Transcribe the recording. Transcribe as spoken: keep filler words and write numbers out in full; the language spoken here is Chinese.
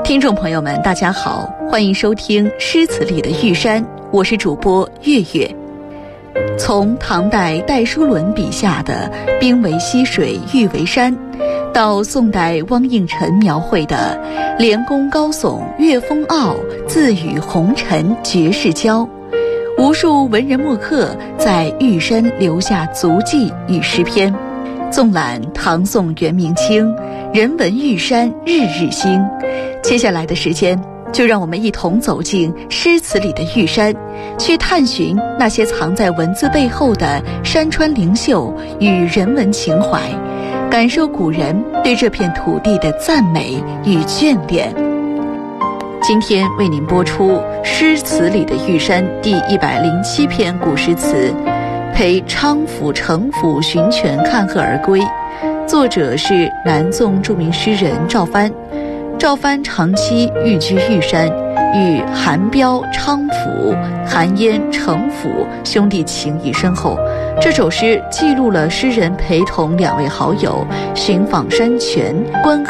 听众朋友们大家好，欢迎收听诗词里的玉山，我是主播月月。从唐代戴叔伦笔下的兵为溪水玉为山，到宋代汪应辰描绘的连宫高耸月风傲，自与红尘绝世交，无数文人墨客在玉山留下足迹与诗篇。纵览唐宋元明清，人文玉山日日新。接下来的时间，就让我们一同走进诗词里的玉山，去探寻那些藏在文字背后的山川灵秀与人文情怀，感受古人对这片土地的赞美与眷恋。今天为您播出诗词里的玉山第一百零七篇古诗词，陪昌府城府寻泉看鹤而归。作者是南宋著名诗人赵藩。赵藩长期寓居玉山，与韩彪、昌府、韩嫣、程府兄弟情谊深厚。这首诗记录了诗人陪同两位好友寻访山泉、观